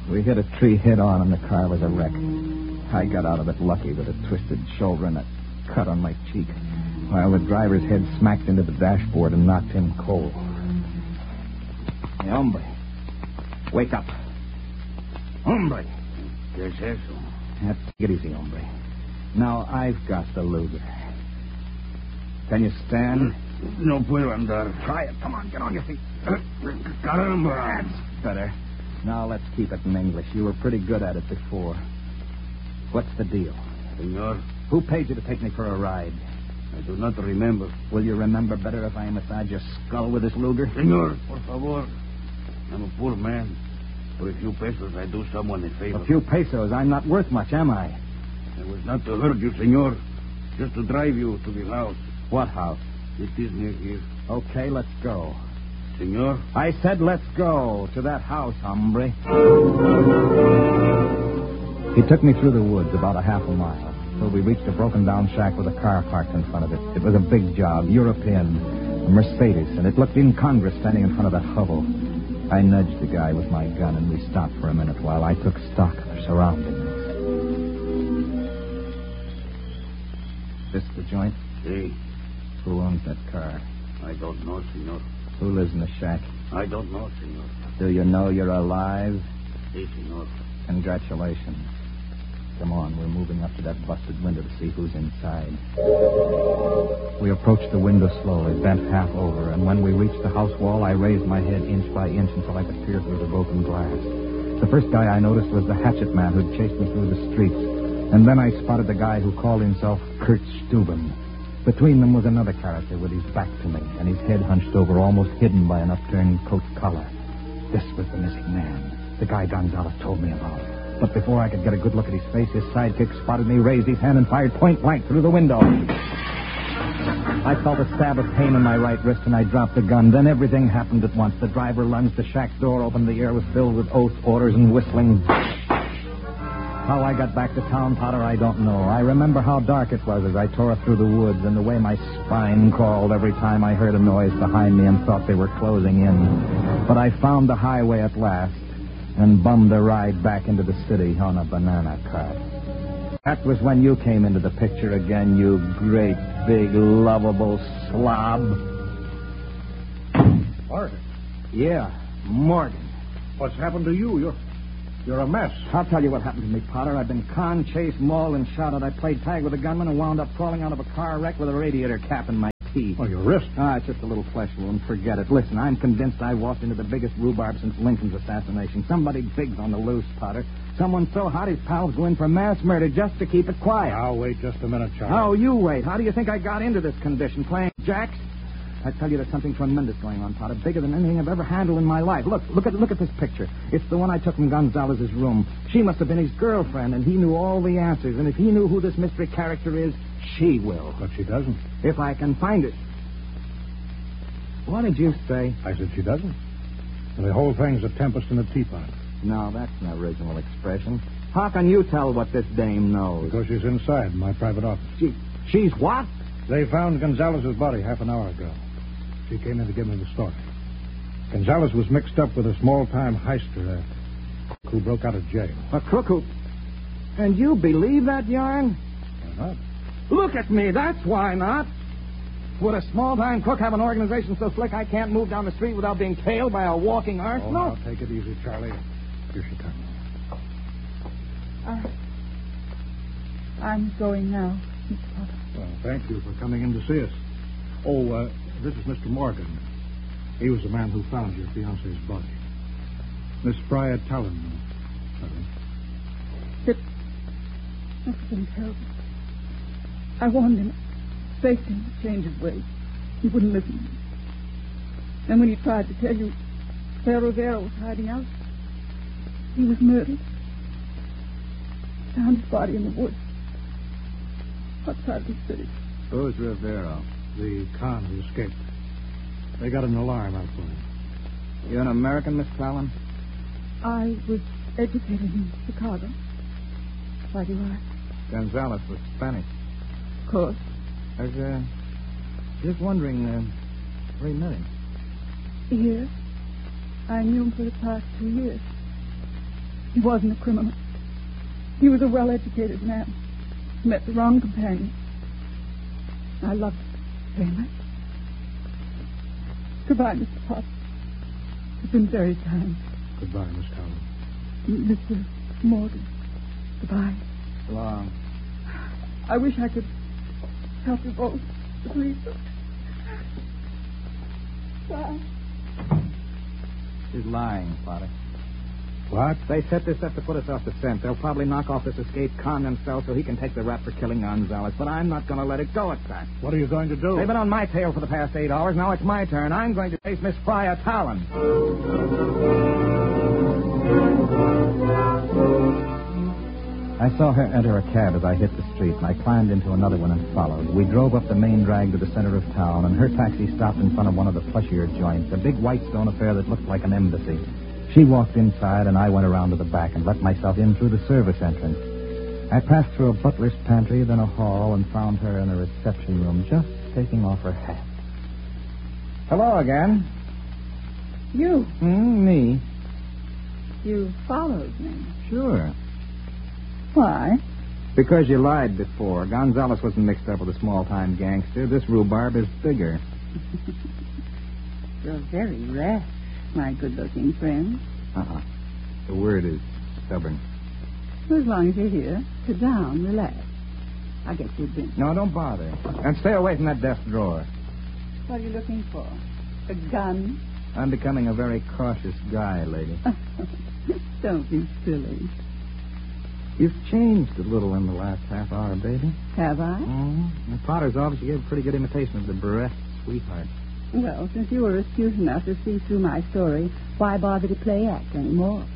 We hit a tree head-on, and the car was a wreck. I got out of it lucky with a twisted shoulder and a cut on my cheek, while the driver's head smacked into the dashboard and knocked him cold. Hey, hombre. Wake up. Hombre. ¿Qué es eso? Take it easy, hombre. Now, I've got the Luger. Can you stand? No puedo andar. Try it. Come on, get on your feet. Caramba. That's better. Now, let's keep it in English. You were pretty good at it before. What's the deal? Senor, Who paid you to take me for a ride? I do not remember. Will you remember better if I massage your skull with this Luger? Senor, por favor. I'm a poor man. For a few pesos, I do someone a favor. A few pesos. I'm not worth much, am I? It was not to hurt you, senor. Just to drive you to the house. What house? It is near here. Okay, let's go. Senor? I said let's go to that house, hombre. He took me through the woods about a half a mile till we reached a broken-down shack with a car parked in front of it. It was a big job, European, a Mercedes, and it looked incongruous standing in front of that hovel. I nudged the guy with my gun, and we stopped for a minute while I took stock of the surroundings. This the joint? Si. Who owns that car? I don't know, senor. Who lives in the shack? I don't know, senor. Do you know you're alive? Si, senor. Congratulations. Come on, we're moving up to that busted window to see who's inside. We approached the window slowly, bent half over, and when we reached the house wall, I raised my head inch by inch until I could peer through the broken glass. The first guy I noticed was the hatchet man who'd chased me through the streets, and then I spotted the guy who called himself Kurt Steuben. Between them was another character with his back to me, and his head hunched over, almost hidden by an upturned coat collar. This was the missing man, the guy Gonzalez told me about. But before I could get a good look at his face, his sidekick spotted me, raised his hand, and fired point blank through the window. I felt a stab of pain in my right wrist, and I dropped the gun. Then everything happened at once. The driver lunged, the shack's door opened, the air was filled with oaths, orders, and whistling. How I got back to town, Potter, I don't know. I remember how dark it was as I tore through the woods, and the way my spine crawled every time I heard a noise behind me and thought they were closing in. But I found the highway at last and bummed a ride back into the city on a banana cart. That was when you came into the picture again, you great, big, lovable slob. Morgan? Yeah, Morgan. What's happened to you? You're a mess. I'll tell you what happened to me, Potter. I've been conned, chased, mauled, and shot at. I played tag with a gunman and wound up crawling out of a car wreck with a radiator cap in my teeth. Oh, your wrist? It's just a little flesh wound. Forget it. Listen, I'm convinced I walked into the biggest rhubarb since Lincoln's assassination. Somebody big's on the loose, Potter. Someone so hot his pals go in for mass murder just to keep it quiet. Now, wait just a minute, Charlie. Oh, you wait. How do you think I got into this condition? Playing jacks? I tell you, there's something tremendous going on, Potter. Bigger than anything I've ever handled in my life. Look at this picture. It's the one I took from Gonzalez's room. She must have been his girlfriend, and he knew all the answers. And if he knew who this mystery character is, she will. But she doesn't. If I can find it. What did you say? I said she doesn't. And the whole thing's a tempest in a teapot. No, that's an original expression. How can you tell what this dame knows? Because she's inside in my private office. She's what? They found Gonzalez's body half an hour ago. She came in to give me the story. Gonzalez was mixed up with a small-time heister, a crook who broke out of jail. A crook who... And you believe that yarn? Why not? Look at me, that's why not. Would a small-time crook have an organization so slick I can't move down the street without being tailed by a walking arsenal? Oh, now, take it easy, Charlie. Here she comes. I'm going now, Mr. Potter. Well, thank you for coming in to see us. Oh, this is Mr. Morgan. He was the man who found your fiancé's body. Miss Friar Talon. It must have been terrible. I warned him, begged him to change his ways. He wouldn't listen. And when he tried to tell you Sir Rivera was hiding out, he was murdered. Found his body in the woods outside the city. Who's Rivera? The con who escaped. They got an alarm out for him. You an American, Miss Fallon? I was educated in Chicago. Why do you ask? Gonzalez was Spanish. Of course. I was, just wondering, where you met him. Here. I knew him for the past 2 years. He wasn't a criminal. He was a well-educated man. He met the wrong companion. I loved him very much. Goodbye, Mr. Potts. You've been very kind. Goodbye, Miss Talbot. Mr. Morgan. Goodbye. So long. I wish I could help you both. Please. Bye. She's lying, Father. What? They set this up to put us off the scent. They'll probably knock off this escaped con themselves so he can take the rap for killing Gonzalez. But I'm not going to let it go at that. What are you going to do? They've been on my tail for the past 8 hours. Now it's my turn. I'm going to face Miss Fryer Talon. I saw her enter a cab as I hit the street, and I climbed into another one and followed. We drove up the main drag to the center of town, and her taxi stopped in front of one of the fleshier joints, a big white stone affair that looked like an embassy. She walked inside, and I went around to the back and let myself in through the service entrance. I passed through a butler's pantry, then a hall, and found her in a reception room, just taking off her hat. Hello again. You. Me. You followed me. Sure. Why? Because you lied before. Gonzalez wasn't mixed up with a small-time gangster. This rhubarb is bigger. You're very rash, my good-looking friend. The word is stubborn. Well, as long as you're here, sit down, relax. I'll get you a drink. No, don't bother. And stay away from that desk drawer. What are you looking for? A gun? I'm becoming a very cautious guy, lady. Don't be silly. You've changed a little in the last half hour, baby. Have I? The Potter's obviously gave a pretty good imitation of the bereft sweetheart. Well, since you were astute enough to see through my story, why bother to play act anymore?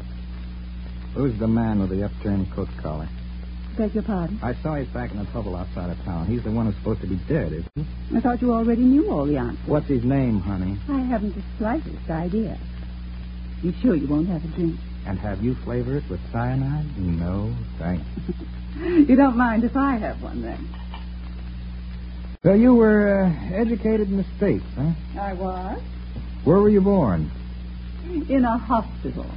Who's the man with the upturned coat collar? Beg your pardon? I saw he's back in the trouble outside of town. He's the one who's supposed to be dead, isn't he? I thought you already knew all the answers. What's his name, honey? I haven't the slightest idea. You sure you won't have a drink? And have you flavor it with cyanide? No, thanks. You don't mind if I have one, then? So you were educated in the States, huh? I was. Where were you born? In a hospital.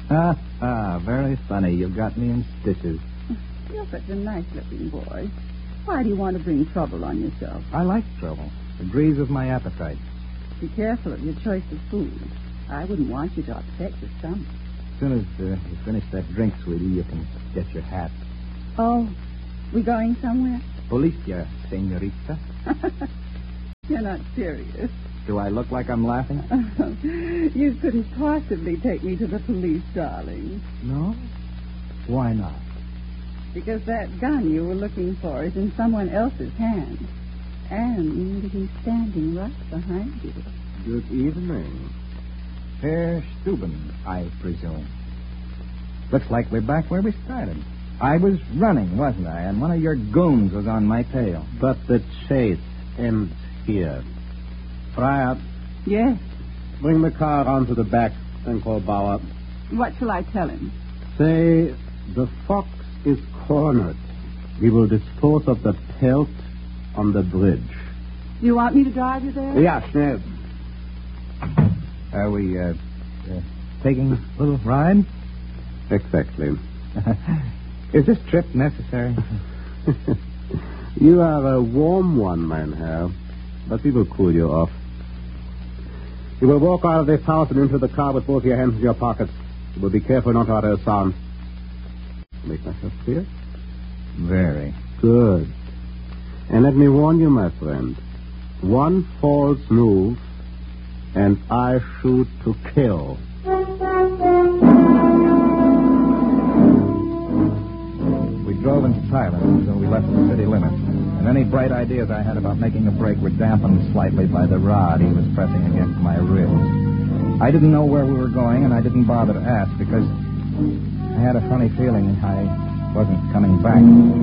Very funny. You've got me in stitches. You're such a nice-looking boy. Why do you want to bring trouble on yourself? I like trouble. It agrees with my appetite. Be careful of your choice of food. I wouldn't want you to upset your stomach. As soon as you finish that drink, sweetie, you can get your hat. Oh, we going somewhere? Policia, senorita. You're not serious. Do I look like I'm laughing? You couldn't possibly take me to the police, darling. No? Why not? Because that gun you were looking for is in someone else's hand. And he's standing right behind you. Good evening. Herr Steuben, I presume. Looks like we're back where we started. I was running, wasn't I? And one of your goons was on my tail. But the chase ends here. Fryer, Yes. bring the car around to the back and call Bauer. What shall I tell him? Say, the fox is cornered. We will dispose of the pelt on the bridge. Do you want me to drive you there? Ja, schnell. Are we, taking a little ride? Exactly. Is this trip necessary? You are a warm one, mein Herr, but we will cool you off. You will walk out of this house and into the car with both your hands in your pockets. You will be careful not to utter a sound. Make myself clear? Very. Good. And let me warn you, my friend, one false move, and I shoot to kill. We drove in silence until we left the city limits, and any bright ideas I had about making a break were dampened slightly by the rod he was pressing against my ribs. I didn't know where we were going, and I didn't bother to ask because I had a funny feeling I wasn't coming back.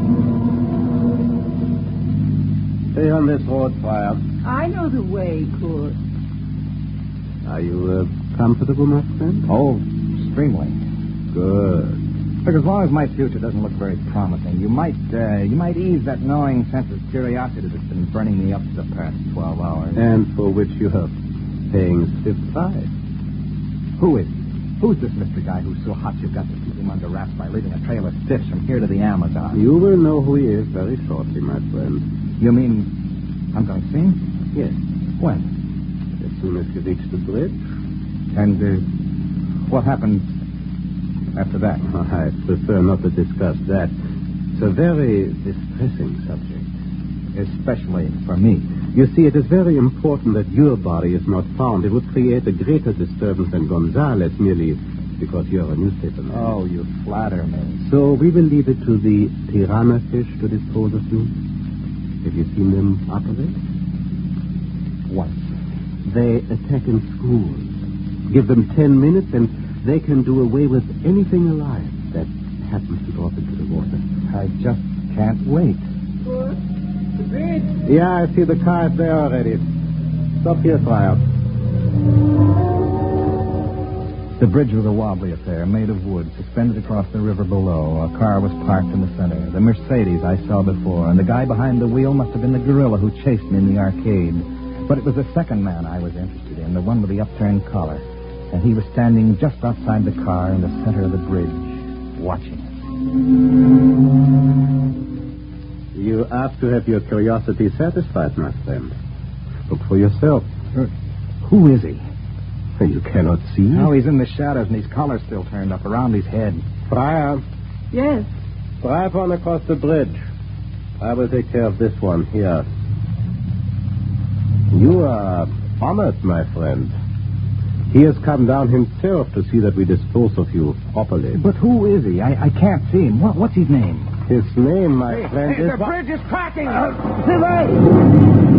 Stay on this road, Fryer. I know the way, Kurt. Are you comfortable, my friend? Oh, extremely. Good. Look, as long as my future doesn't look very promising, you might ease that gnawing sense of curiosity that's been burning me up for the past 12 hours. And for which you are paying stiff price. Who is? Who's this Mr. Guy who's so hot you've got to keep him under wraps by leaving a trail of stiffs from here to the Amazon? You will know who he is very shortly, my friend. You mean I'm going to see him? Yes. When? As soon as you reach the bridge. And what happens after that? I prefer not to discuss that. It's a very distressing subject. Especially for me. You see, it is very important that your body is not found. It would create a greater disturbance than Gonzales merely because you're a newspaper man. Oh, you flatter me. So we will leave it to the piranha fish to dispose of you. Have you seen them operate? Once. They attack in schools. Give them 10 minutes and they can do away with anything alive that happens to drop into the water. I just can't wait. Good. The bridge. Yeah, I see the car is there already. Stop here, Fryer. The bridge was a wobbly affair, made of wood, suspended across the river below. A car was parked in the center. The Mercedes I saw before, and the guy behind the wheel must have been the gorilla who chased me in the arcade. But it was the second man I was interested in, the one with the upturned collar. And he was standing just outside the car in the center of the bridge, watching us. You asked to have your curiosity satisfied, my friend. Look for yourself. Who is he? You cannot see. No, he's in the shadows, and his collar's still turned up around his head. Fryer, Yes. drive on across the bridge. I will take care of this one here. You are honored, my friend. He has come down himself to see that we dispose of you properly. But who is he? I can't see him. What's his name? His name, my friend, is... The bridge is cracking!